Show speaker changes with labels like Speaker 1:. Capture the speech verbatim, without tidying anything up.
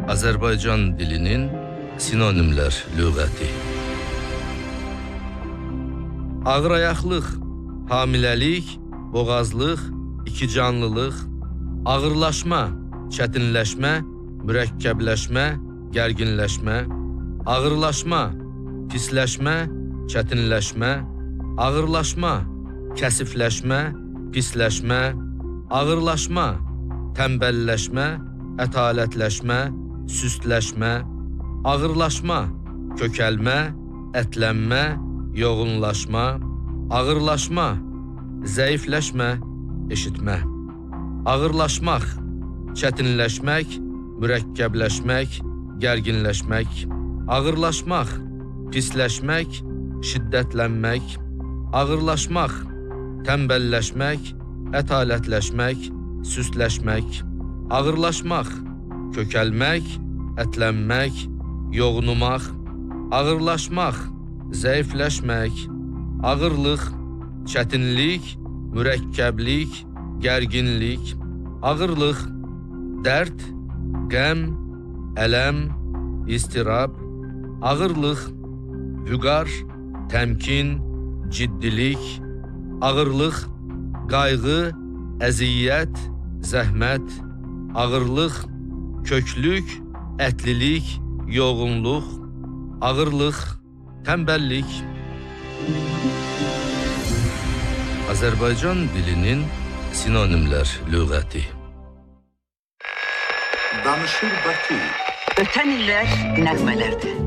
Speaker 1: Azərbaycan dilinin sinonimlər lüğəti. Ağırayaqlıq, hamiləlik, boğazlıq, ikicanlılıq, ağırlaşma, çətinləşmə, mürəkkəbləşmə, gərginləşmə, ağırlaşma, pisləşmə, çətinləşmə, ağırlaşma, kəsifləşmə, pisləşmə, ağırlaşma, tənbəlləşmə, ətalətləşmə, süstləşmə, ağırlaşma, kökəlmə, ətlənmə, yoğunlaşma, ağırlaşma, zəifləşmə, eşitmə, ağırlaşmaq, çətinləşmək, mürəkkəbləşmək, gərginləşmək, ağırlaşmaq, pisləşmək, şiddətlənmək, ağırlaşmaq, tənbəlləşmək, ətalətləşmək, süstləşmək, ağırlaşmaq, kökəlmək, ətlənmək, yoğunmaq, ağırlaşmaq, zəifləşmək, ağırlıq, çətinlik, mürəkkəblik, gərginlik, ağırlıq, dərd, qəm, ələm, istirab, ağırlıq, vüqar, təmkin, ciddilik, ağırlıq, qayğı, əziyyət, zəhmət, ağırlıq, köklük, ətlilik, yoğunluq, ağırlıq, tənbəllik. Azərbaycan dilinin sinonimlər lüğəti.
Speaker 2: Danışır Bakı.
Speaker 3: Ötən illər nəğmələrdir.